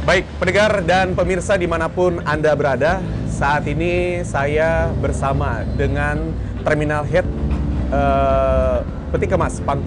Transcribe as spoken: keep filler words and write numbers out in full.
Baik, pendengar dan pemirsa dimanapun Anda berada, saat ini saya bersama dengan Terminal Head eh, Peti Kemas Panto